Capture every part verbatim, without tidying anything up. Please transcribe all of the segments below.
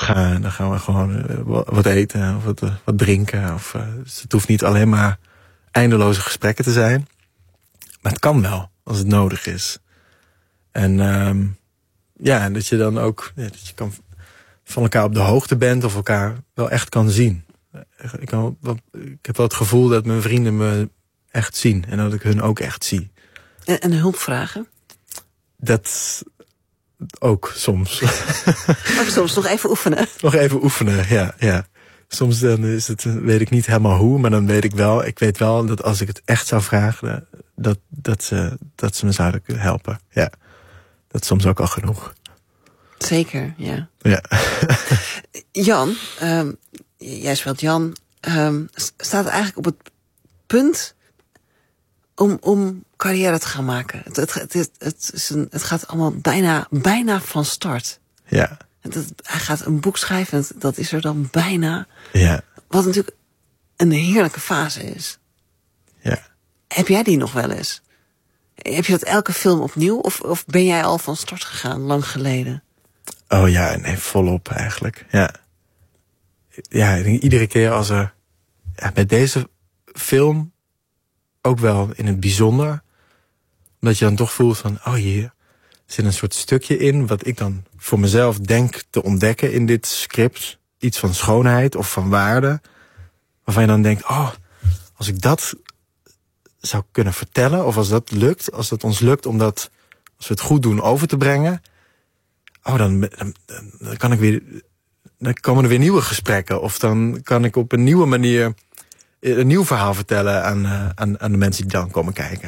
gaan. Dan gaan we gewoon uh, wat eten of wat, uh, wat drinken. Of, uh, dus het hoeft niet alleen maar eindeloze gesprekken te zijn. Maar het kan wel, als het nodig is. En um, ja, dat je dan ook ja, dat je kan van elkaar op de hoogte bent of elkaar wel echt kan zien. Ik, kan, ik heb wel het gevoel dat mijn vrienden me echt zien en dat ik hun ook echt zie. En, en hulp vragen? Dat ook soms. Ook soms nog even oefenen. Nog even oefenen, ja, ja. Soms dan is het, weet ik niet helemaal hoe, maar dan weet ik wel. Ik weet wel dat als ik het echt zou vragen, dat, dat, ze, dat ze me zouden helpen. Ja, dat is soms ook al genoeg. Zeker, ja. Ja. Jan, um, jij speelt Jan, um, staat eigenlijk op het punt om, om carrière te gaan maken. Het, het, het, het, is een, het gaat allemaal bijna, bijna van start. Ja. Het, hij gaat een boek schrijven, en dat is er dan bijna. Ja. Wat natuurlijk een heerlijke fase is. Ja. Heb jij die nog wel eens? Heb je dat elke film opnieuw? Of, of ben jij al van start gegaan, lang geleden? Oh ja, nee, volop eigenlijk. Ja. Ja, ik denk iedere keer als er... Ja, met deze film ook wel in het bijzonder. Omdat je dan toch voelt van... Oh, hier zit een soort stukje in... wat ik dan voor mezelf denk te ontdekken in dit script. Iets van schoonheid of van waarde. Waarvan je dan denkt... Oh, als ik dat zou kunnen vertellen... of als dat lukt, als dat ons lukt... om dat, als we het goed doen, over te brengen... Oh, dan, dan, dan kan ik weer... Dan komen er weer nieuwe gesprekken. Of dan kan ik op een nieuwe manier... een nieuw verhaal vertellen aan, uh, aan, aan de mensen die dan komen kijken.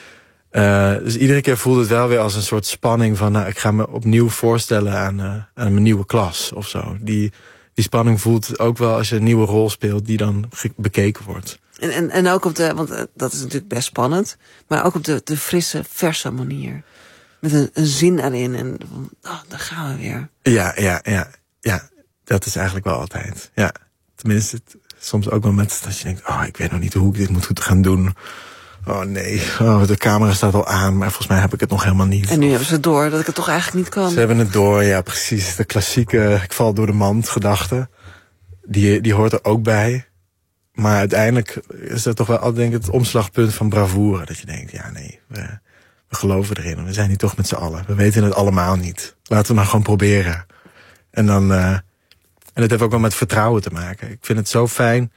Uh, dus iedere keer voelt het wel weer als een soort spanning van... Nou, ik ga me opnieuw voorstellen aan, uh, aan mijn nieuwe klas of zo. Die, die spanning voelt ook wel als je een nieuwe rol speelt... die dan bekeken wordt. En, en, en ook op de... Want uh, dat is natuurlijk best spannend... maar ook op de, de frisse, verse manier. Met een, een zin erin en... Oh, daar gaan we weer. Ja, ja, ja, ja. Dat is eigenlijk wel altijd. Ja, tenminste... Het, soms ook wel met dat je denkt... oh, ik weet nog niet hoe ik dit moet gaan doen... Oh nee, oh, de camera staat al aan, maar volgens mij heb ik het nog helemaal niet. En nu hebben ze door dat ik het toch eigenlijk niet kan. Ze hebben het door, ja precies. De klassieke, ik val door de mand gedachte. Die, die hoort er ook bij. Maar uiteindelijk is dat toch wel altijd denk ik het omslagpunt van bravoure. Dat je denkt, ja nee, we, we geloven erin. We zijn hier toch met z'n allen. We weten het allemaal niet. Laten we maar gewoon proberen. En dan, uh, en dat heeft ook wel met vertrouwen te maken. Ik vind het zo fijn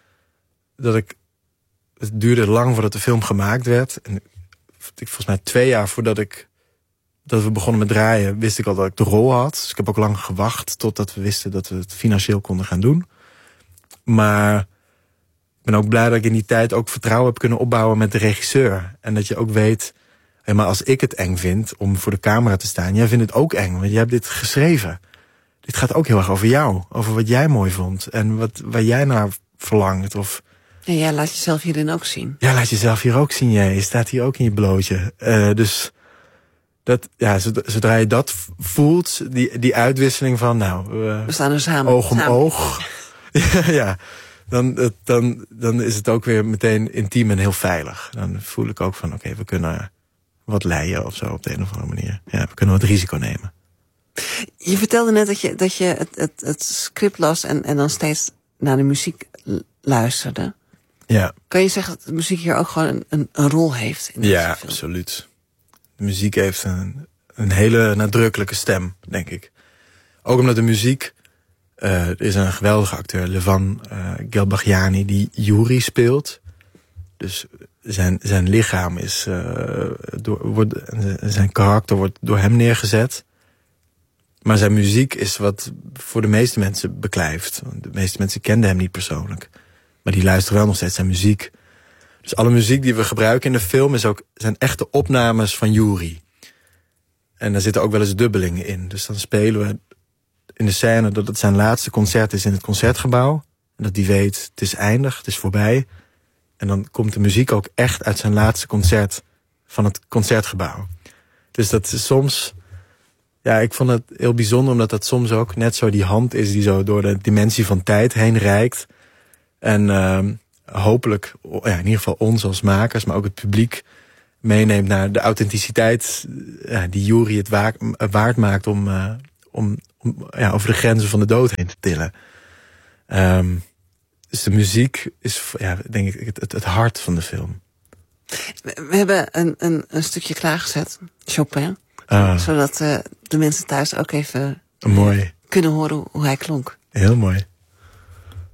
dat ik... Het duurde lang voordat de film gemaakt werd. En ik, volgens mij twee jaar voordat ik dat we begonnen met draaien... wist ik al dat ik de rol had. Dus ik heb ook lang gewacht totdat we wisten... dat we het financieel konden gaan doen. Maar ik ben ook blij dat ik in die tijd... ook vertrouwen heb kunnen opbouwen met de regisseur. En dat je ook weet... Hey, maar als ik het eng vind om voor de camera te staan... jij vindt het ook eng, want jij hebt dit geschreven. Dit gaat ook heel erg over jou. Over wat jij mooi vond. En wat, waar jij naar verlangt of... En jij laat jezelf hierin ook zien. Ja, laat jezelf hier ook zien. Jij. Je staat hier ook in je blootje. Uh, dus dat, ja, zodra je dat voelt, die, die uitwisseling van, nou, uh, we staan er samen. Oog om samen. oog. ja, dan, dan, dan is het ook weer meteen intiem en heel veilig. Dan voel ik ook van, oké, okay, we kunnen wat leien of zo op de een of andere manier. Ja, we kunnen wat risico nemen. Je vertelde net dat je, dat je het, het, het script las en, en dan steeds naar de muziek luisterde. Ja. Kan je zeggen dat de muziek hier ook gewoon een, een, een rol heeft? In ja, deze film? Absoluut. De muziek heeft een, een hele nadrukkelijke stem, denk ik. Ook omdat de muziek... Uh, er is een geweldige acteur, Levan uh, Gelbagiani, die Yuri speelt. Dus zijn, zijn lichaam is... Uh, door, wordt, zijn karakter wordt door hem neergezet. Maar zijn muziek is wat voor de meeste mensen beklijft. De meeste mensen kenden hem niet persoonlijk. Maar die luisteren wel nog steeds zijn muziek. Dus alle muziek die we gebruiken in de film is ook, zijn echte opnames van Yuri. En daar zitten ook wel eens dubbelingen in. Dus dan spelen we in de scène dat het zijn laatste concert is in het Concertgebouw. En dat die weet, het is eindig, het is voorbij. En dan komt de muziek ook echt uit zijn laatste concert van het Concertgebouw. Dus dat is soms... Ja, ik vond het heel bijzonder omdat dat soms ook net zo die hand is die zo door de dimensie van tijd heen reikt. En uh, hopelijk, ja, in ieder geval ons als makers, maar ook het publiek meeneemt naar de authenticiteit ja, die Yuri het waard, waard maakt om, uh, om, ja, over de grenzen van de dood heen te tillen. Um, dus de muziek is, ja, denk ik, het, het hart van de film. We, we hebben een, een, een stukje klaargezet, Chopin. Ah. Zodat uh, de mensen thuis ook even mooi. kunnen horen hoe hij klonk. Heel mooi.